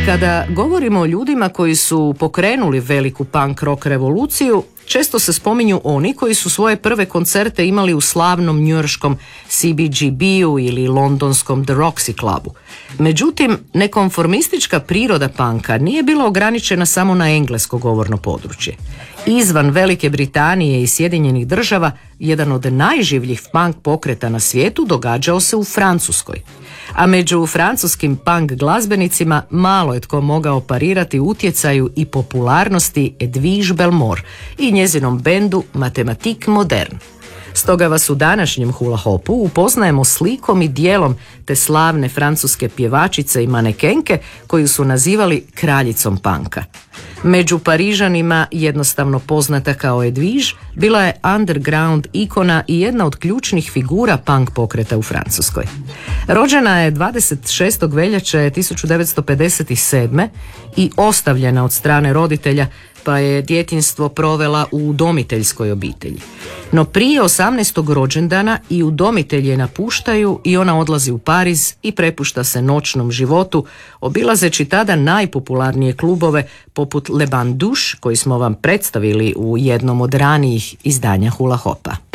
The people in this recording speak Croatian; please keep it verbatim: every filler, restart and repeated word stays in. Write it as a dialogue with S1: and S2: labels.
S1: Kada govorimo o ljudima koji su pokrenuli veliku punk rock revoluciju, često se spominju oni koji su svoje prve koncerte imali u slavnom njujorškom C B G B-u ili londonskom The Roxy Clubu. Međutim, nekonformistička priroda punka nije bila ograničena samo na englesko govorno područje. Izvan Velike Britanije i Sjedinjenih Država, jedan od najživljih punk pokreta na svijetu događao se u Francuskoj. A među francuskim punk glazbenicima malo je tko mogao parirati utjecaju i popularnosti Edwige Bellemare i njezinom bendu Mathématiques Modernes. Stoga vas u današnjem hula hopu upoznajemo slikom i dijelom te slavne francuske pjevačice i manekenke koju su nazivali kraljicom panka. Među Parižanima, jednostavno poznata kao Edwige, bila je underground ikona i jedna od ključnih figura punk pokreta u Francuskoj. Rođena je dvadeset šestog veljače tisuću devetsto pedeset sedme i ostavljena od strane roditelja, pa je djetinjstvo provela u udomiteljskoj obitelji. No prije osamnaestog rođendana i udomitelje napuštaju i ona odlazi u Pariz i prepušta se noćnom životu, obilazeći tada najpopularnije klubove poput Le Bain Douche, koji smo vam predstavili u jednom od ranijih izdanja Hula Hopa.